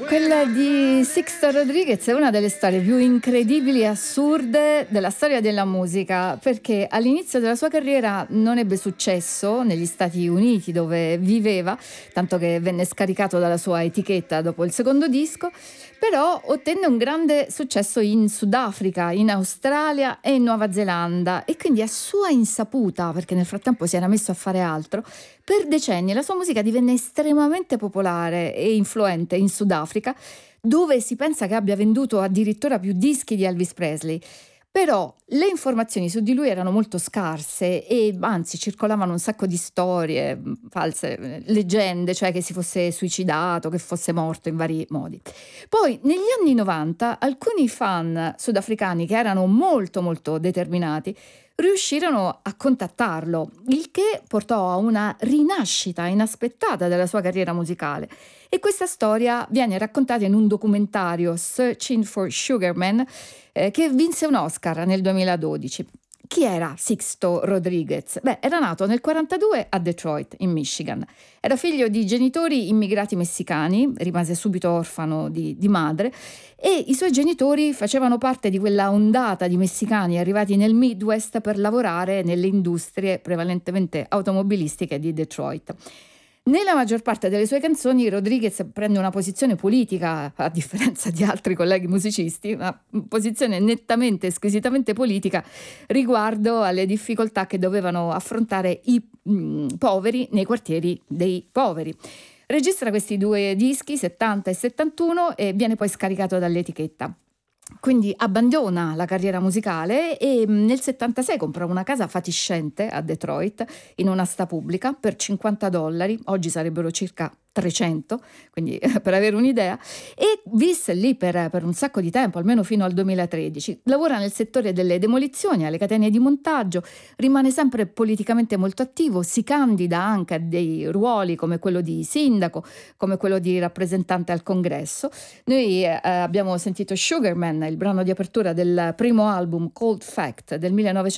Quella di Sixto Rodriguez è una delle storie più incredibili e assurde della storia della musica, perché all'inizio della sua carriera non ebbe successo negli Stati Uniti dove viveva, tanto che venne scaricato dalla sua etichetta dopo il secondo disco, però ottenne un grande successo in Sudafrica, in Australia e in Nuova Zelanda, e quindi a sua insaputa, perché nel frattempo si era messo a fare altro, per decenni la sua musica divenne estremamente popolare e influente in Sudafrica, dove si pensa che abbia venduto addirittura più dischi di Elvis Presley. Però le informazioni su di lui erano molto scarse e anzi circolavano un sacco di storie false, leggende, cioè che si fosse suicidato, che fosse morto in vari modi. Poi negli anni 90 alcuni fan sudafricani che erano molto molto determinati riuscirono a contattarlo, il che portò a una rinascita inaspettata della sua carriera musicale. E questa storia viene raccontata in un documentario, Searching for Sugar Man, che vinse un Oscar nel 2012. Chi era Sixto Rodriguez? Era nato nel 1942 a Detroit, in Michigan. Era figlio di genitori immigrati messicani, rimase subito orfano di madre, e i suoi genitori facevano parte di quella ondata di messicani arrivati nel Midwest per lavorare nelle industrie prevalentemente automobilistiche di Detroit. Nella maggior parte delle sue canzoni Rodriguez prende una posizione politica, a differenza di altri colleghi musicisti, una posizione nettamente e squisitamente politica riguardo alle difficoltà che dovevano affrontare i poveri nei quartieri dei poveri. Registra questi due dischi, 70 e 71, e viene poi scaricato dall'etichetta. Quindi abbandona la carriera musicale e nel 76 compra una casa fatiscente a Detroit in un'asta pubblica per $50, oggi sarebbero circa 300, quindi per avere un'idea, e visse lì per un sacco di tempo, almeno fino al 2013. Lavora nel settore delle demolizioni, alle catene di montaggio, rimane sempre politicamente molto attivo, si candida anche a dei ruoli come quello di sindaco, come quello di rappresentante al Congresso. Noi abbiamo sentito Sugar Man, il brano di apertura del primo album Cold Fact del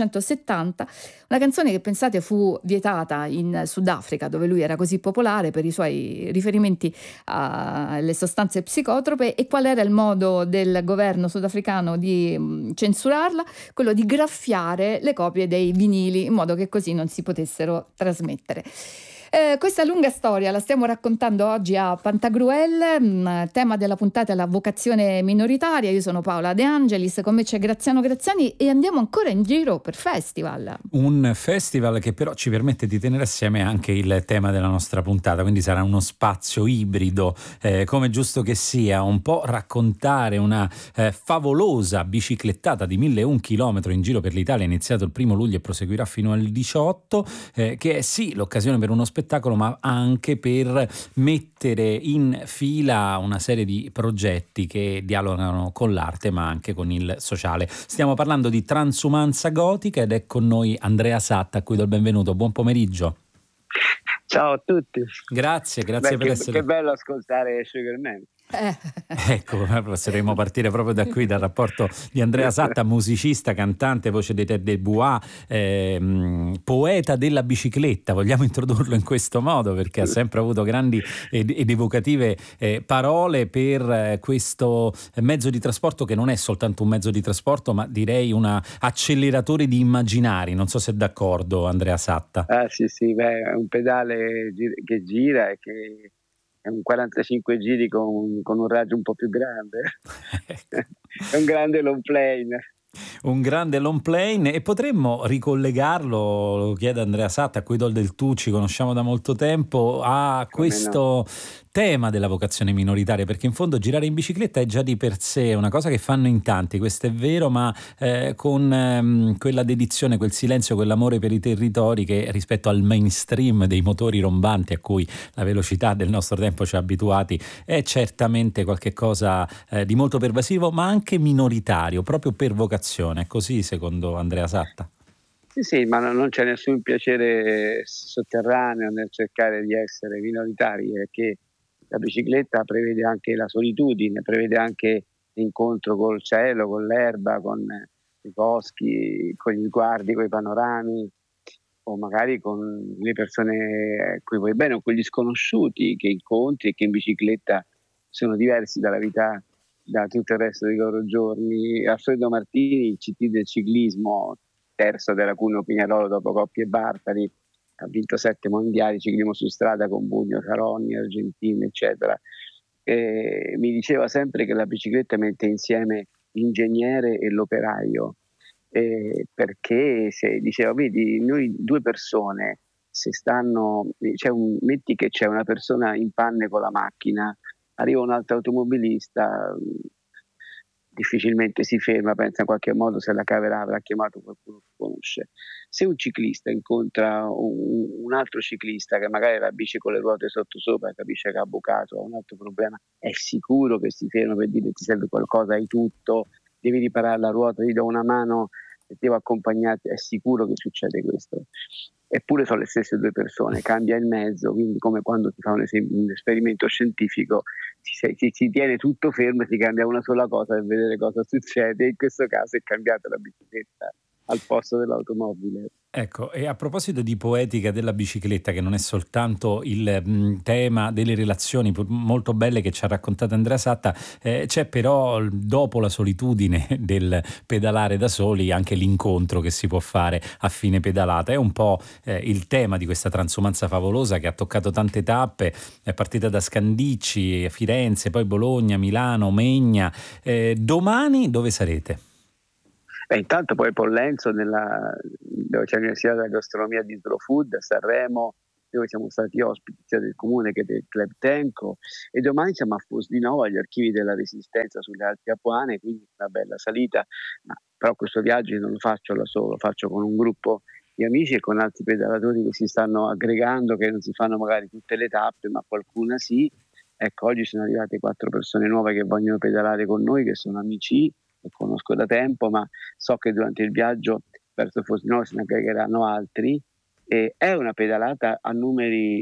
1970, una canzone che pensate fu vietata in Sudafrica, dove lui era così popolare per i suoi riferimenti alle sostanze psicotrope. E qual era il modo del governo sudafricano di censurarla? Quello di graffiare le copie dei vinili in modo che così non si potessero trasmettere. Questa lunga storia la stiamo raccontando oggi a Pantagruel, tema della puntata è la vocazione minoritaria. Io sono Paola De Angelis, con me c'è Graziano Graziani e andiamo ancora in giro per festival. Un festival che però ci permette di tenere assieme anche il tema della nostra puntata, quindi sarà uno spazio ibrido, come giusto che sia, un po' raccontare una favolosa biciclettata di 1.001 chilometri in giro per l'Italia, iniziato il 1 luglio e proseguirà fino al 18, che è sì l'occasione per uno spettacolo, ma anche per mettere in fila una serie di progetti che dialogano con l'arte ma anche con il sociale. Stiamo parlando di Transumanza Gotica ed è con noi Andrea Satta, a cui do il benvenuto. Buon pomeriggio. Ciao a tutti. Grazie per essere. Che bello ascoltare Sugar Man. Ecco, potremmo partire proprio da qui, dal rapporto di Andrea Satta, musicista, cantante, voce dei Terre des Bois, poeta della bicicletta. Vogliamo introdurlo in questo modo perché ha sempre avuto grandi ed evocative parole per questo mezzo di trasporto che non è soltanto un mezzo di trasporto, ma direi un acceleratore di immaginari. Non so se è d'accordo, Andrea Satta. Sì, è un pedale che gira e che è un 45 giri con un raggio un po' più grande. È un grande long plane. Un grande long plane, e potremmo ricollegarlo, lo chiede Andrea Satta, a cui do del tu, ci conosciamo da molto tempo, a questo tema della vocazione minoritaria, perché in fondo girare in bicicletta è già di per sé una cosa che fanno in tanti, questo è vero, ma con quella dedizione, quel silenzio, quell'amore per i territori che rispetto al mainstream dei motori rombanti a cui la velocità del nostro tempo ci ha abituati è certamente qualche cosa di molto pervasivo, ma anche minoritario, proprio per vocazione. È così secondo Andrea Satta? Sì, ma non c'è nessun piacere sotterraneo nel cercare di essere minoritari, perché la bicicletta prevede anche la solitudine, prevede anche l'incontro col cielo, con l'erba, con i boschi, con gli sguardi, con i panorami, o magari con le persone a cui vuoi bene, o con gli sconosciuti che incontri e che in bicicletta sono diversi dalla vita, da tutto il resto dei loro giorni. Alfredo Martini, il CT del ciclismo, terzo della Cuneo Pinerolo dopo Coppi e Bartali, ha vinto 7 mondiali, ciclismo su strada con Bugno, Caronni, Argentini, eccetera. Mi diceva sempre che la bicicletta mette insieme l'ingegnere e l'operaio, perché se diceva, vedi, noi 2 persone, se stanno, metti che c'è una persona in panne con la macchina, arriva un altro automobilista, difficilmente si ferma, pensa in qualche modo se la caverà, avrà chiamato qualcuno che conosce. Se un ciclista incontra un altro ciclista che magari la bici con le ruote sottosopra, capisce che ha bucato, ha un altro problema, è sicuro che si ferma per dire ti serve qualcosa, hai tutto, devi riparare la ruota, ti do una mano, devo accompagnarti, è sicuro che succede questo. Eppure sono le stesse 2 persone, cambia il mezzo, quindi come quando si fa un esperimento scientifico, si tiene tutto fermo e si cambia una sola cosa per vedere cosa succede. In questo caso è cambiata la bicicletta al posto dell'automobile. Ecco, e a proposito di poetica della bicicletta, che non è soltanto il tema delle relazioni molto belle che ci ha raccontato Andrea Satta, c'è però, dopo la solitudine del pedalare da soli, anche l'incontro che si può fare a fine pedalata. È un po' il tema di questa transumanza favolosa che ha toccato tante tappe, è partita da Scandicci, Firenze, poi Bologna, Milano, Megna. Domani dove sarete? Intanto poi Pollenzo, dove c'è l'Università della Gastronomia di Slow Food, a Sanremo, dove siamo stati ospiti sia del comune che del Club Tenco, e domani siamo a Fosdinovo, agli archivi della Resistenza sulle Alpi Apuane, quindi una bella salita, però questo viaggio non lo faccio da solo, lo faccio con un gruppo di amici e con altri pedalatori che si stanno aggregando, che non si fanno magari tutte le tappe, ma qualcuna sì. Ecco, oggi sono arrivate 4 persone nuove che vogliono pedalare con noi, che sono amici, che conosco da tempo, ma so che durante il viaggio verso Fosdinovo se ne aggregheranno altri. È una pedalata a numeri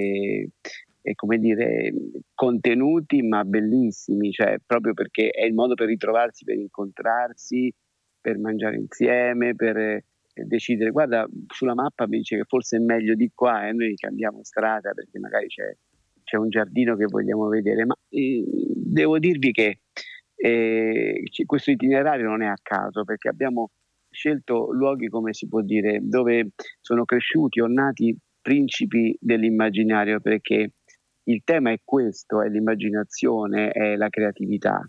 come dire, contenuti ma bellissimi, cioè proprio perché è il modo per ritrovarsi, per incontrarsi, per mangiare insieme, per decidere, guarda, sulla mappa mi dice che forse è meglio di qua e noi cambiamo strada perché magari c'è un giardino che vogliamo vedere, ma devo dirvi che questo itinerario non è a caso, perché abbiamo scelto luoghi, come si può dire, dove sono cresciuti o nati principi dell'immaginario, perché il tema è questo, è l'immaginazione, è la creatività.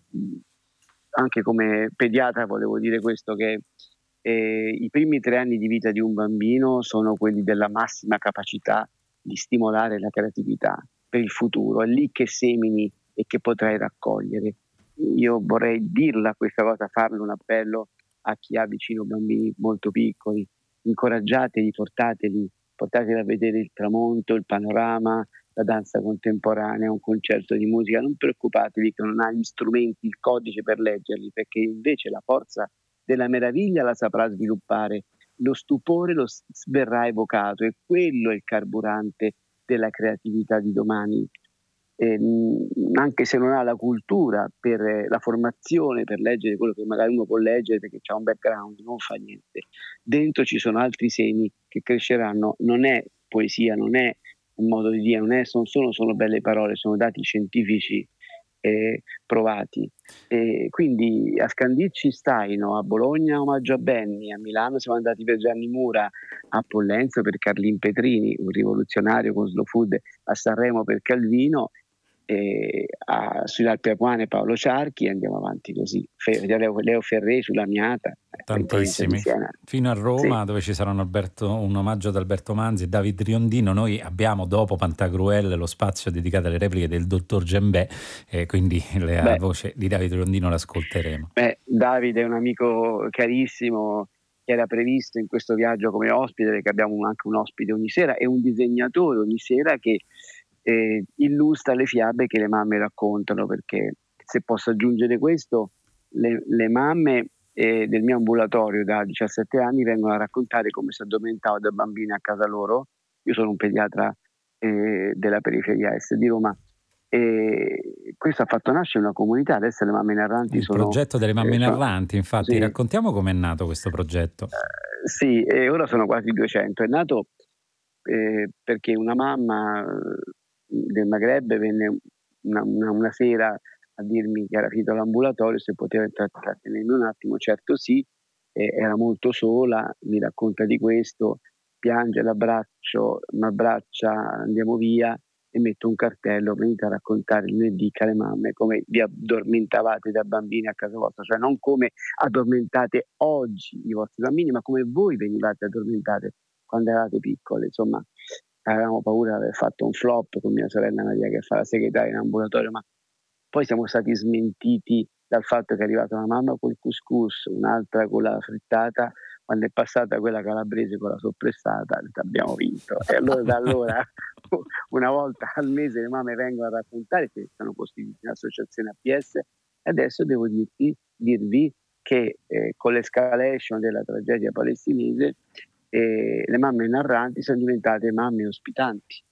Anche come pediatra volevo dire questo, che i primi 3 anni di vita di un bambino sono quelli della massima capacità di stimolare la creatività per il futuro, è lì che semini e che potrai raccogliere. Io vorrei dirla questa cosa, farle un appello a chi ha vicino bambini molto piccoli: incoraggiateli, portateli a vedere il tramonto, il panorama, la danza contemporanea, un concerto di musica. Non preoccupatevi che non ha gli strumenti, il codice per leggerli, perché invece la forza della meraviglia la saprà sviluppare, lo stupore verrà evocato, e quello è il carburante della creatività di domani. Anche se non ha la cultura per la formazione per leggere quello che magari uno può leggere perché ha un background, non fa niente. Dentro ci sono altri semi che cresceranno. Non è poesia, non è un modo di dire, non sono solo belle parole, sono dati scientifici provati. Quindi a Scandicci Staino, a Bologna omaggio a Benni, a Milano siamo andati per Gianni Mura, a Pollenzo per Carlin Petrini, un rivoluzionario con Slow Food, a Sanremo per Calvino, sulle Alpi Apuane Paolo Ciarchi, e andiamo avanti così. Leo Ferré sulla Miata, tantissimi, fino a Roma, sì, dove ci sarà un omaggio ad Alberto Manzi e David Riondino. Noi abbiamo dopo Pantagruel lo spazio dedicato alle repliche del dottor Gembè, quindi la voce di David Riondino l'ascolteremo. David è un amico carissimo che era previsto in questo viaggio come ospite, perché abbiamo anche un ospite ogni sera e un disegnatore ogni sera che illustra le fiabe che le mamme raccontano, perché se posso aggiungere questo, le mamme del mio ambulatorio da 17 anni vengono a raccontare come si addormentava da bambini a casa loro. Io sono un pediatra della periferia est di Roma, e questo ha fatto nascere una comunità. Adesso le mamme narranti il progetto delle mamme narranti, infatti, sì. Raccontiamo com'è nato questo progetto. Sì, ora sono quasi 200. È nato perché una mamma del Maghreb venne una sera a dirmi che era finito l'ambulatorio, se poteva trattenermi un attimo. Certo sì, era molto sola, mi racconta di questo, piange, mi abbraccia, andiamo via, e metto un cartello: venite a raccontare il lunedì alle mamme come vi addormentavate da bambini a casa vostra, cioè non come addormentate oggi i vostri bambini, ma come voi venivate addormentate quando eravate piccole. Insomma, avevamo paura di aver fatto un flop con mia sorella Maria, che fa la segretaria in ambulatorio, ma poi siamo stati smentiti dal fatto che è arrivata una mamma col couscous, un'altra con la frittata. Quando è passata quella calabrese con la soppressata, abbiamo vinto. E allora da allora una volta al mese le mamme vengono a raccontare, che sono costituite in associazione APS, e adesso devo dirvi che con l'escalation della tragedia palestinese le mamme narranti sono diventate mamme ospitanti.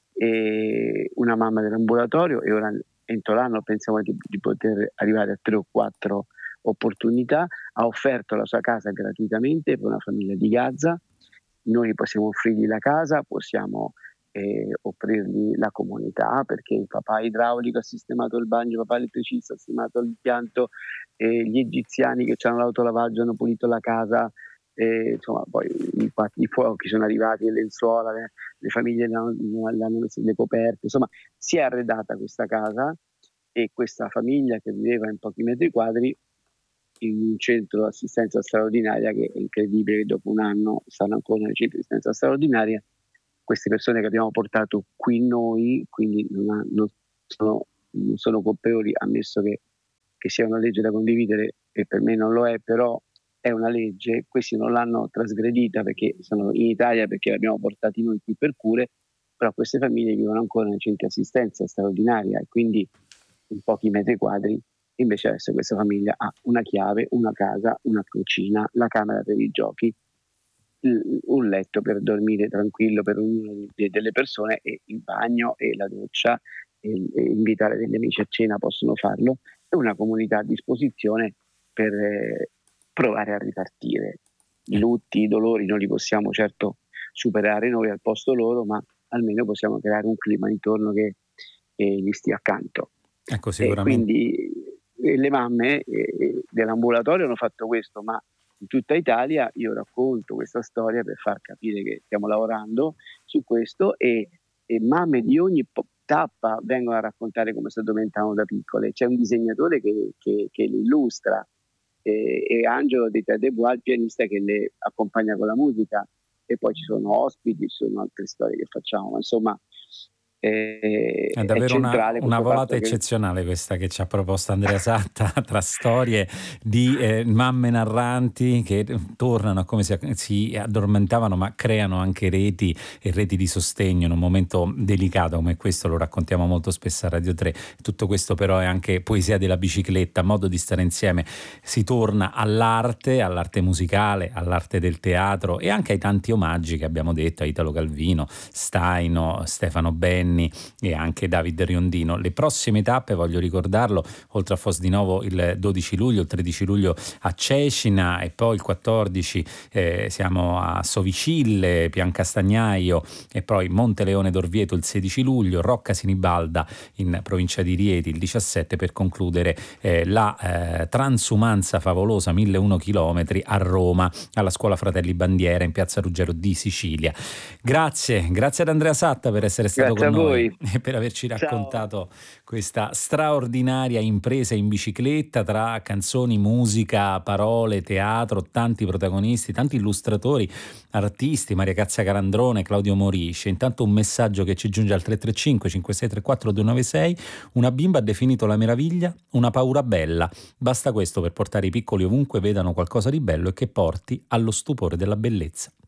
Una mamma dell'ambulatorio, e ora entro l'anno pensiamo di poter arrivare a 3 o 4 opportunità, ha offerto la sua casa gratuitamente per una famiglia di Gaza. Noi possiamo offrirgli la casa, possiamo offrirgli la comunità, perché il papà idraulico ha sistemato il bagno, il papà elettricista ha sistemato l'impianto, gli egiziani che hanno l'autolavaggio hanno pulito la casa, insomma poi i fuochi sono arrivati, le lenzuola, le famiglie l'hanno messo le coperte, insomma si è arredata questa casa, e questa famiglia che viveva in pochi metri quadri in un centro di assistenza straordinaria, che è incredibile che dopo un anno stanno ancora nel centro di assistenza straordinaria. Queste persone che abbiamo portato qui noi, quindi non sono colpevoli, ammesso che sia una legge da condividere, e per me non lo è, però è una legge. Questi non l'hanno trasgredita perché sono in Italia, perché l'abbiamo portati noi qui per cure, però queste famiglie vivono ancora nei centri di assistenza straordinaria, e quindi in pochi metri quadri. Invece adesso questa famiglia ha una chiave, una casa, una cucina, la camera per i giochi, un letto per dormire tranquillo per ognuna delle persone, e il bagno e la doccia, e invitare degli amici a cena possono farlo, e una comunità a disposizione per provare a ripartire. I lutti, i dolori non li possiamo certo superare noi al posto loro, ma almeno possiamo creare un clima intorno che gli stia accanto. Ecco, sicuramente. Quindi le mamme dell'ambulatorio hanno fatto questo, ma in tutta Italia io racconto questa storia per far capire che stiamo lavorando su questo, e mamme di ogni tappa vengono a raccontare come si addormentavano da piccole. C'è un disegnatore che le illustra, e Angelo De Tadebois, il pianista, che le accompagna con la musica, e poi ci sono ospiti, ci sono altre storie che facciamo, insomma. È davvero una volata eccezionale questa che ci ha proposto Andrea Satta, tra storie di mamme narranti che tornano a come si addormentavano, ma creano anche reti e reti di sostegno in un momento delicato come questo. Lo raccontiamo molto spesso a Radio 3. Tutto questo però è anche poesia della bicicletta, modo di stare insieme. Si torna all'arte musicale, all'arte del teatro, e anche ai tanti omaggi che abbiamo detto a Italo Calvino, Staino, Stefano Benni e anche David Riondino. Le prossime tappe, voglio ricordarlo, oltre a Fos di Novo il 12 luglio, il 13 luglio a Cecina, e poi il 14 siamo a Sovicille, Piancastagnaio, e poi Monteleone d'Orvieto il 16 luglio, Rocca Sinibalda in provincia di Rieti il 17, per concludere la transumanza favolosa 1001 chilometri a Roma, alla Scuola Fratelli Bandiera in Piazza Ruggero di Sicilia. Grazie ad Andrea Satta per essere stato con noi e per averci raccontato questa straordinaria impresa in bicicletta, tra canzoni, musica, parole, teatro, tanti protagonisti, tanti illustratori, artisti, Maria Cazza Calandrone, Claudio Morisce. Intanto un messaggio che ci giunge al 335 5634 296: una bimba ha definito la meraviglia una paura bella. Basta questo per portare i piccoli ovunque vedano qualcosa di bello e che porti allo stupore della bellezza.